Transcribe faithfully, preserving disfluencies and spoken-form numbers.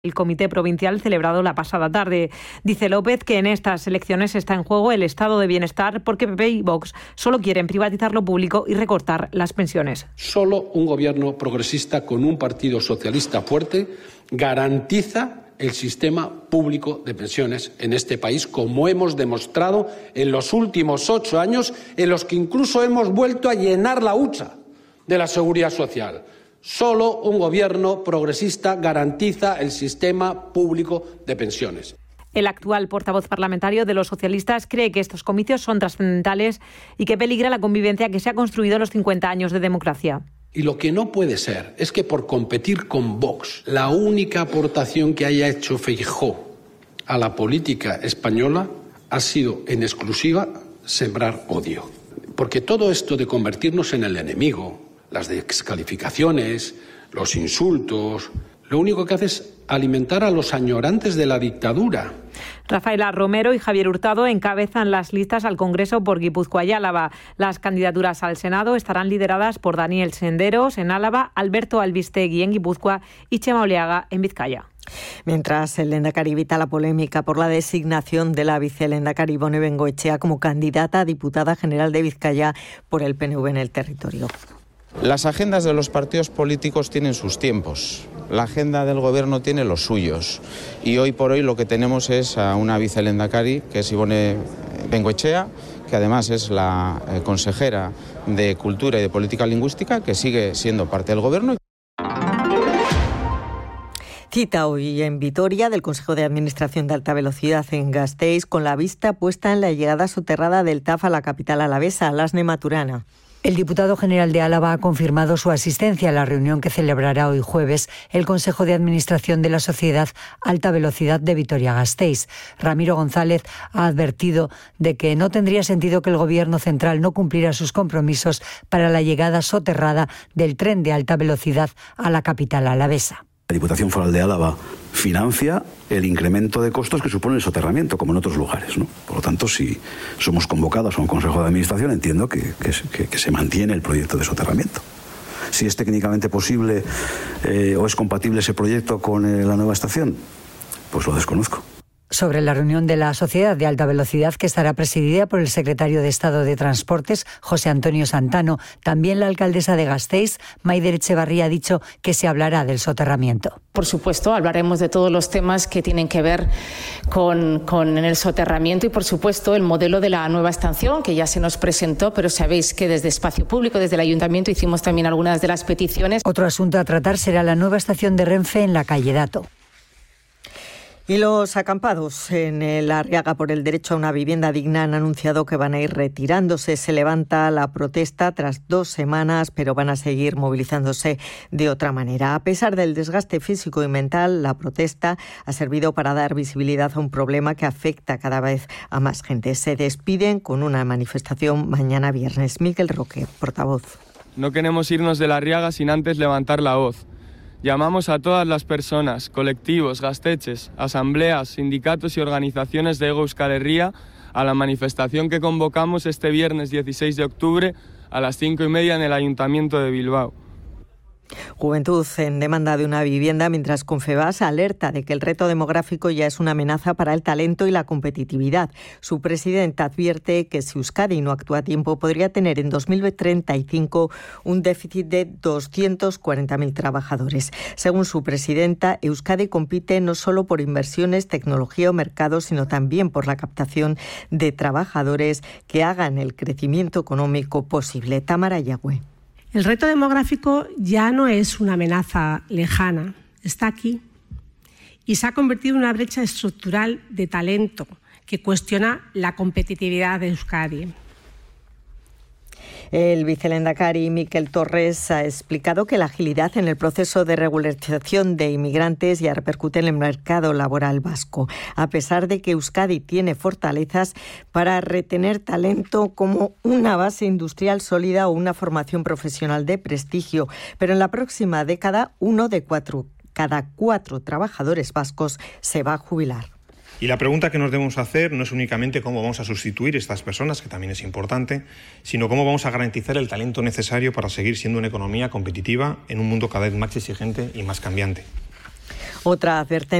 El Comité Provincial celebrado la pasada tarde. Dice López que en estas elecciones está en juego el estado de bienestar porque P P y Vox solo quieren privatizar lo público y recortar las pensiones. Solo un gobierno progresista con un partido socialista fuerte garantiza el sistema público de pensiones en este país, como hemos demostrado en los últimos ocho años, en los que incluso hemos vuelto a llenar la hucha de la seguridad social. Solo un gobierno progresista garantiza el sistema público de pensiones. El actual portavoz parlamentario de los socialistas cree que estos comicios son trascendentales y que peligra la convivencia que se ha construido en los cincuenta años de democracia. Y lo que no puede ser es que por competir con Vox, la única aportación que haya hecho Feijóo a la política española ha sido en exclusiva sembrar odio. Porque todo esto de convertirnos en el enemigo, las descalificaciones, los insultos, lo único que hace es alimentar a los añorantes de la dictadura. Rafaela Romero y Javier Hurtado encabezan las listas al Congreso por Guipúzcoa y Álava. Las candidaturas al Senado estarán lideradas por Daniel Senderos en Álava, Alberto Albistegui en Guipúzcoa y Chema Oleaga en Vizcaya. Mientras el lehendakari evita la polémica por la designación de la vicelehendakari Ibone Bengoechea como candidata a diputada general de Vizcaya por el P N V en el territorio. Las agendas de los partidos políticos tienen sus tiempos, la agenda del gobierno tiene los suyos y hoy por hoy lo que tenemos es a una vicelehendakari que es Ibone Bengoechea, que además es la eh, consejera de Cultura y de Política Lingüística, que sigue siendo parte del gobierno. Cita hoy en Vitoria del Consejo de Administración de Alta Velocidad en Gasteiz con la vista puesta en la llegada soterrada del T A F a la capital alavesa, Alasne Maturana. El diputado general de Álava ha confirmado su asistencia a la reunión que celebrará hoy jueves el Consejo de Administración de la Sociedad Alta Velocidad de Vitoria-Gasteiz. Ramiro González ha advertido de que no tendría sentido que el Gobierno central no cumpliera sus compromisos para la llegada soterrada del tren de alta velocidad a la capital alavesa. La Diputación Foral de Álava financia el incremento de costos que supone el soterramiento, como en otros lugares, ¿no? Por lo tanto, si somos convocados a un Consejo de Administración, entiendo que, que, que, que se mantiene el proyecto de soterramiento. Si es técnicamente posible eh, o es compatible ese proyecto con eh, la nueva estación, pues lo desconozco. Sobre la reunión de la Sociedad de Alta Velocidad, que estará presidida por el secretario de Estado de Transportes, José Antonio Santano. También la alcaldesa de Gasteiz, Maider Echevarría, ha dicho que se hablará del soterramiento. Por supuesto, hablaremos de todos los temas que tienen que ver con, con el soterramiento y, por supuesto, el modelo de la nueva estación, que ya se nos presentó, pero sabéis que desde Espacio Público, desde el Ayuntamiento, hicimos también algunas de las peticiones. Otro asunto a tratar será la nueva estación de Renfe en la calle Dato. Y los acampados en el Arriaga por el derecho a una vivienda digna han anunciado que van a ir retirándose. Se levanta la protesta tras dos semanas, pero van a seguir movilizándose de otra manera. A pesar del desgaste físico y mental, la protesta ha servido para dar visibilidad a un problema que afecta cada vez a más gente. Se despiden con una manifestación mañana viernes. Miquel Roque, portavoz. No queremos irnos del Arriaga sin antes levantar la voz. Llamamos a todas las personas, colectivos, gasteches, asambleas, sindicatos y organizaciones de Hego Euskal Herria a la manifestación que convocamos este viernes dieciséis de octubre a las cinco y media en el Ayuntamiento de Bilbao. Juventud en demanda de una vivienda, mientras Confebask alerta de que el reto demográfico ya es una amenaza para el talento y la competitividad. Su presidenta advierte que si Euskadi no actúa a tiempo podría tener en dos mil treinta y cinco un déficit de doscientos cuarenta mil trabajadores. Según su presidenta, Euskadi compite no solo por inversiones, tecnología o mercado, sino también por la captación de trabajadores que hagan el crecimiento económico posible. Tamara Yagüe. El reto demográfico ya no es una amenaza lejana, está aquí y se ha convertido en una brecha estructural de talento que cuestiona la competitividad de Euskadi. El vicelehendakari Miquel Torres ha explicado que la agilidad en el proceso de regularización de inmigrantes ya repercute en el mercado laboral vasco, a pesar de que Euskadi tiene fortalezas para retener talento como una base industrial sólida o una formación profesional de prestigio. Pero en la próxima década, uno de cuatro, cada cuatro trabajadores vascos se va a jubilar. Y la pregunta que nos debemos hacer no es únicamente cómo vamos a sustituir estas personas, que también es importante, sino cómo vamos a garantizar el talento necesario para seguir siendo una economía competitiva en un mundo cada vez más exigente y más cambiante. Otra advertencia